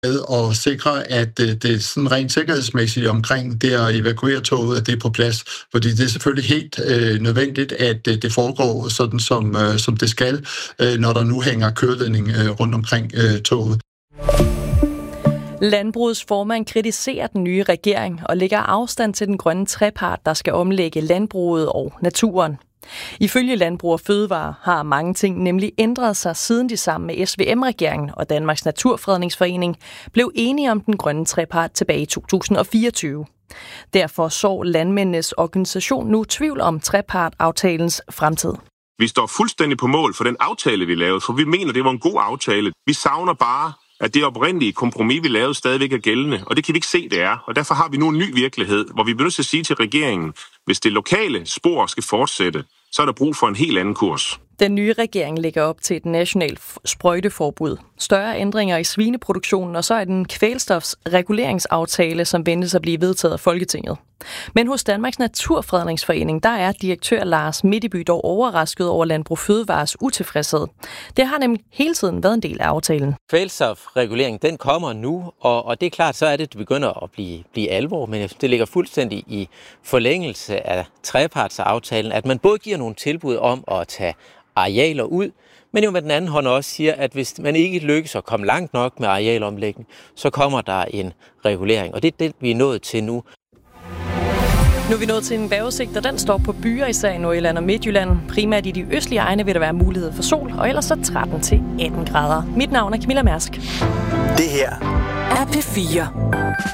med at sikre, at det sådan rent sikkerhedsmæssigt omkring det at evakuere toget, at det er på plads. Fordi det er selvfølgelig helt nødvendigt, at det foregår sådan, som det skal, når der nu hænger køreledning rundt omkring toget. Landbrugets formand kritiserer den nye regering og lægger afstand til den grønne trepart, der skal omlægge landbruget og naturen. Ifølge Landbrug og Fødevare har mange ting nemlig ændret sig, siden de sammen med SVM-regeringen og Danmarks Naturfredningsforening blev enige om den grønne trepart tilbage i 2024. Derfor så landmændenes organisation nu tvivl om trepartaftalens fremtid. Vi står fuldstændig på mål for den aftale, vi lavede, for vi mener, det var en god aftale. Vi savner bare, at det oprindelige kompromis, vi lavede, stadigvæk er gældende, og det kan vi ikke se, det er. Og derfor har vi nu en ny virkelighed, hvor vi bliver nødt til at sige til regeringen, hvis det lokale spor skal fortsætte, så er der brug for en helt anden kurs. Den nye regering lægger op til et nationalt sprøjteforbud, større ændringer i svineproduktionen og så er den kvælstofsreguleringsaftale, som ventes at blive vedtaget af Folketinget. Men hos Danmarks Naturfredningsforening, der er direktør Lars Midtby dog overrasket over Landbrug Fødevares utilfredshed. Det har nemlig hele tiden været en del af aftalen. Kvælstofregulering, den kommer nu, og det er klart, så er det begynder at blive alvor, men det ligger fuldstændig i forlængelse af trepartsaftalen, at man både giver nogle tilbud om at tage arealer ud, men jo med den anden hånd også siger, at hvis man ikke lykkes at komme langt nok med arealomlægning, så kommer der en regulering, og det er det, vi er nået til nu. Nu er vi nået til en vejrudsigt, og den står på byer, især i Nordjylland og Midtjylland. Primært i de østlige egne vil der være mulighed for sol, og ellers så 13-18 grader. Mit navn er Camilla Mærsk. Det her er P4.